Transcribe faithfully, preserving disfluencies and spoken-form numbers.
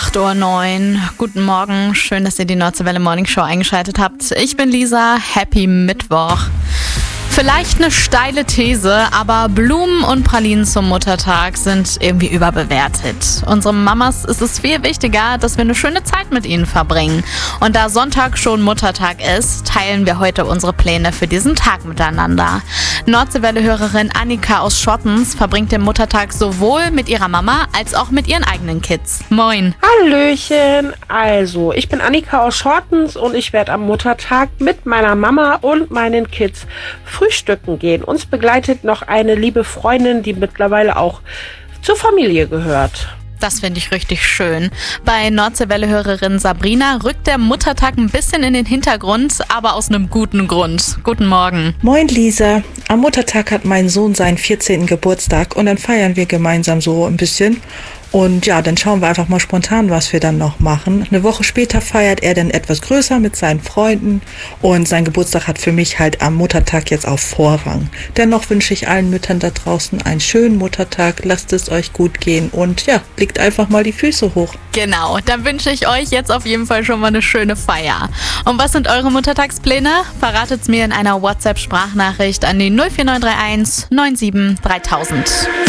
acht Uhr neun. Guten Morgen, schön, dass ihr die Nordseewelle Morning Show eingeschaltet habt. Ich bin Lisa, happy Mittwoch. Vielleicht eine steile These, aber Blumen und Pralinen zum Muttertag sind irgendwie überbewertet. Unseren Mamas ist es viel wichtiger, dass wir eine schöne Zeit mit ihnen verbringen. Und da Sonntag schon Muttertag ist, teilen wir heute unsere Pläne für diesen Tag miteinander. Nordseewelle-Hörerin Annika aus Schottens verbringt den Muttertag sowohl mit ihrer Mama als auch mit ihren eigenen Kids. Moin. Hallöchen. Also, ich bin Annika aus Schottens und ich werde am Muttertag mit meiner Mama und meinen Kids frühstücken gehen. Uns begleitet noch eine liebe Freundin, die mittlerweile auch zur Familie gehört. Das finde ich richtig schön. Bei Nordseewelle-Hörerin Sabrina rückt der Muttertag ein bisschen in den Hintergrund, aber aus einem guten Grund. Guten Morgen. Moin Lisa. Am Muttertag hat mein Sohn seinen vierzehnten Geburtstag und dann feiern wir gemeinsam so ein bisschen. Und ja, dann schauen wir einfach mal spontan, was wir dann noch machen. Eine Woche später feiert er dann etwas größer mit seinen Freunden und sein Geburtstag hat für mich halt am Muttertag jetzt auch Vorrang. Dennoch wünsche ich allen Müttern da draußen einen schönen Muttertag, lasst es euch gut gehen und ja, legt einfach mal die Füße hoch. Genau, dann wünsche ich euch jetzt auf jeden Fall schon mal eine schöne Feier. Und was sind eure Muttertagspläne? Verratet's mir in einer WhatsApp-Sprachnachricht an die null vier neun drei eins neun sieben dreitausend.